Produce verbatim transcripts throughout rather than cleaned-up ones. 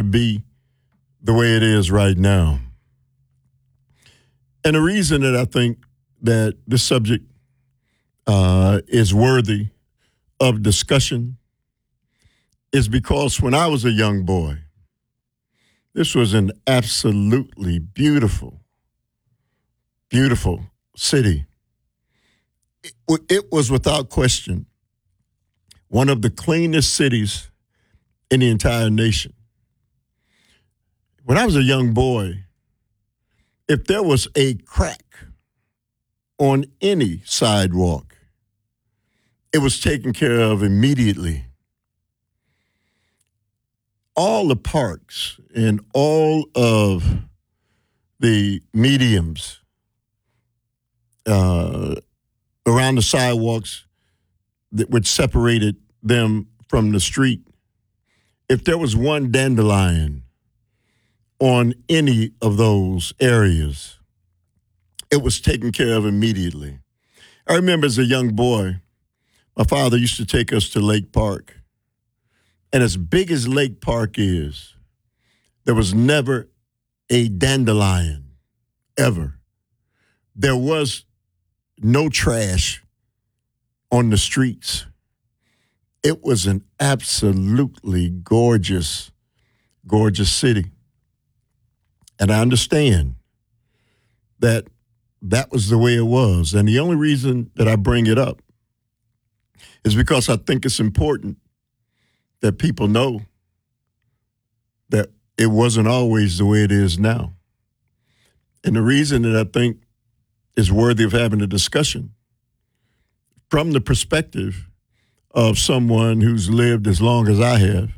be the way it is right now. And the reason that I think that this subject uh, is worthy of discussion is because when I was a young boy, this was an absolutely beautiful, beautiful city. It, it was without question one of the cleanest cities in the entire nation. When I was a young boy, if there was a crack on any sidewalk, it was taken care of immediately. All the parks and all of the mediums uh, around the sidewalks that which separated them from the street, if there was one dandelion on any of those areas, it was taken care of immediately. I remember as a young boy, my father used to take us to Lake Park. And as big as Lake Park is, there was never a dandelion, ever. There was no trash on the streets. It was an absolutely gorgeous, gorgeous city. And I understand that that was the way it was. And the only reason that I bring it up is because I think it's important that people know that it wasn't always the way it is now. And the reason that I think is worthy of having a discussion from the perspective of someone who's lived as long as I have,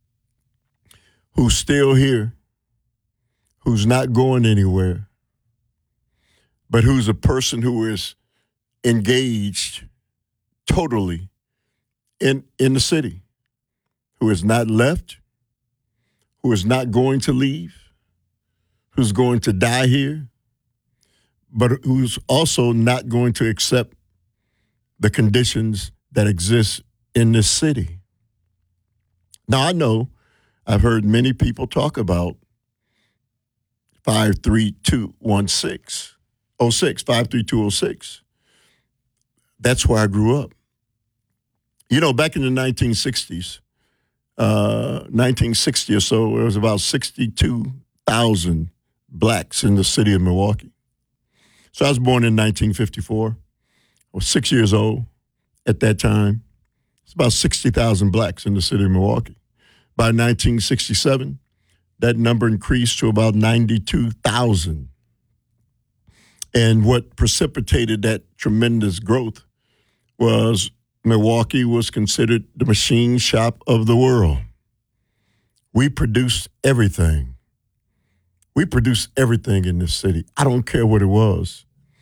who's still here, who's not going anywhere, but who's a person who is engaged totally in, in the city, who has not left, who is not going to leave, who's going to die here, but who's also not going to accept the conditions that exist in this city. Now, I know I've heard many people talk about five three two one six, oh six, five three two oh six. That's where I grew up. You know, back in the nineteen sixties, uh, nineteen sixty or so, there was about sixty-two thousand blacks in the city of Milwaukee. So I was born in nineteen fifty-four. I was six years old at that time. It's about sixty thousand blacks in the city of Milwaukee. By nineteen sixty-seven, that number increased to about ninety-two thousand. And what precipitated that tremendous growth was Milwaukee was considered the machine shop of the world. We produced everything. We produced everything in this city. I don't care what it was.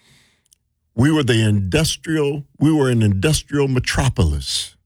We were the industrial, we were an industrial metropolis.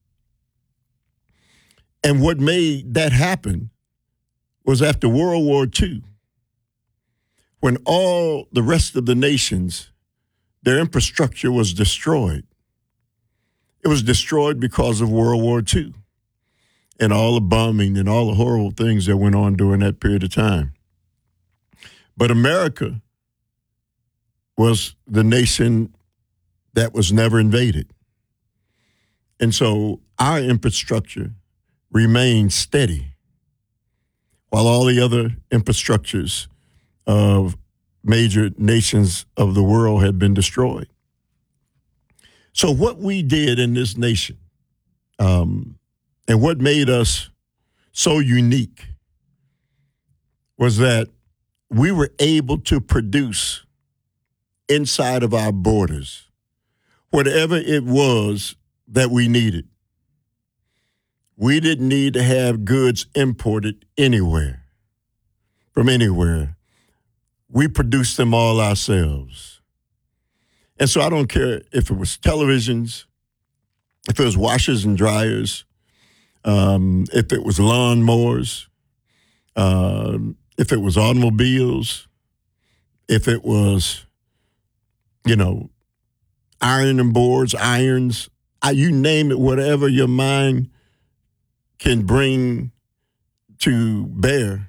And what made that happen was after World War Two, when all the rest of the nations, their infrastructure was destroyed. It was destroyed because of World War Two and all the bombing and all the horrible things that went on during that period of time. But America was the nation that was never invaded. And so our infrastructure remained steady while all the other infrastructures of major nations of the world had been destroyed. So what we did in this nation, um, and what made us so unique, was that we were able to produce inside of our borders whatever it was that we needed. We didn't need to have goods imported anywhere, from anywhere. We produced them all ourselves. And so I don't care if it was televisions, if it was washers and dryers, um, if it was lawnmowers, um, if it was automobiles, if it was, you know, ironing boards, irons, I, you name it, whatever your mind can bring to bear,